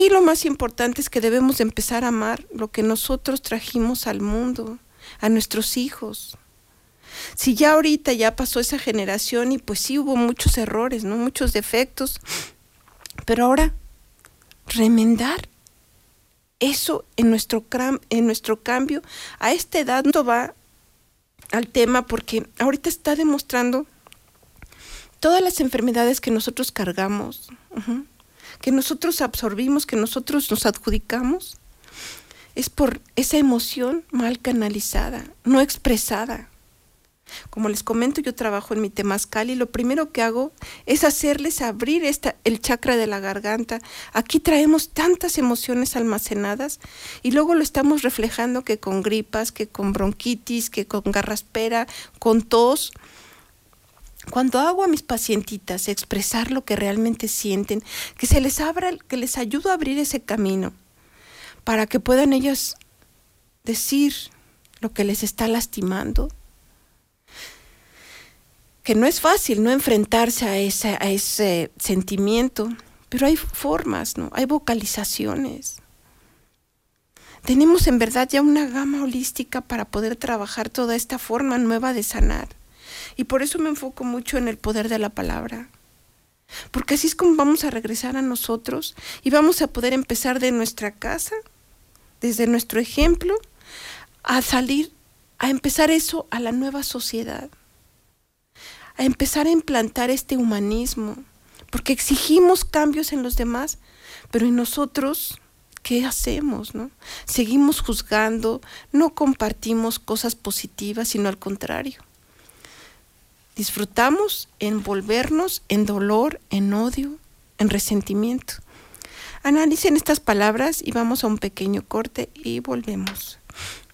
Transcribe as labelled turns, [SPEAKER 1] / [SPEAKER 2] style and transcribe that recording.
[SPEAKER 1] Y lo más importante es que debemos empezar a amar lo que nosotros trajimos al mundo, a nuestros hijos. Si ya ahorita ya pasó esa generación y pues sí hubo muchos errores, ¿no? Muchos defectos, pero ahora remendar eso en nuestro cambio a esta edad no va al tema, porque ahorita está demostrando todas las enfermedades que nosotros cargamos, que nosotros absorbimos, que nosotros nos adjudicamos, es por esa emoción mal canalizada, no expresada. Como les comento, yo trabajo en mi temazcal y lo primero que hago es hacerles abrir el chakra de la garganta. Aquí traemos tantas emociones almacenadas y luego lo estamos reflejando que con gripas, que con bronquitis, que con garraspera, con tos. Cuando hago a mis pacientitas expresar lo que realmente sienten, que se les abra, que les ayudo a abrir ese camino para que puedan ellas decir lo que les está lastimando, que no es fácil no enfrentarse a ese sentimiento, pero hay formas, ¿no? Hay vocalizaciones. Tenemos en verdad ya una gama holística para poder trabajar toda esta forma nueva de sanar. Y por eso me enfoco mucho en el poder de la palabra. Porque así es como vamos a regresar a nosotros y vamos a poder empezar de nuestra casa, desde nuestro ejemplo, a salir, a empezar eso a la nueva sociedad. A empezar a implantar este humanismo, porque exigimos cambios en los demás, pero en nosotros, ¿qué hacemos, no? Seguimos juzgando, no compartimos cosas positivas, sino al contrario. Disfrutamos envolvernos en dolor, en odio, en resentimiento. Analicen estas palabras y vamos a un pequeño corte y volvemos.